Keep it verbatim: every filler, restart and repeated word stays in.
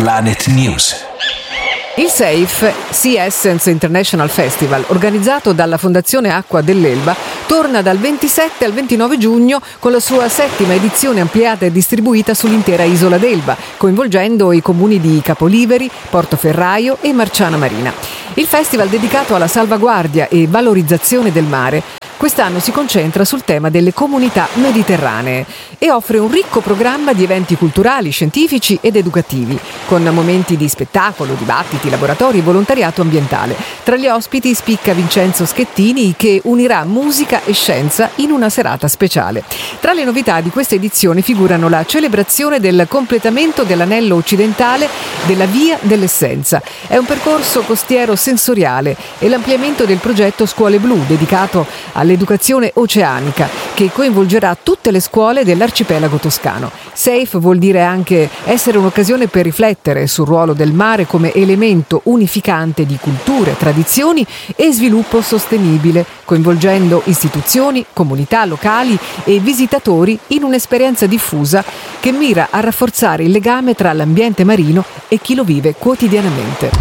Planet News. Il SAFE, Sea Essence International Festival, organizzato dalla Fondazione Acqua dell'Elba, torna dal ventisette al ventinove giugno con la sua settima edizione ampliata e distribuita sull'intera isola d'Elba, coinvolgendo i comuni di Capoliveri, Portoferraio e Marciana Marina. Il festival, dedicato alla salvaguardia e valorizzazione del mare, quest'anno si concentra sul tema delle comunità mediterranee e offre un ricco programma di eventi culturali, scientifici ed educativi, con momenti di spettacolo, dibattiti, laboratori e volontariato ambientale. Tra gli ospiti spicca Vincenzo Schettini, che unirà musica e scienza in una serata speciale. Tra le novità di questa edizione figurano la celebrazione del completamento dell'anello occidentale della Via dell'Essenza. È un percorso costiero sensoriale e l'ampliamento del progetto Scuole Blu, dedicato all'educazione oceanica, che coinvolgerà tutte le scuole dell'arcipelago toscano. SAFE vuol dire anche essere un'occasione per riflettere sul ruolo del mare come elemento unificante di culture, tradizioni e sviluppo sostenibile, coinvolgendo istituzioni, comunità locali e visitatori in un'esperienza diffusa che mira a rafforzare il legame tra l'ambiente marino e chi lo vive quotidianamente.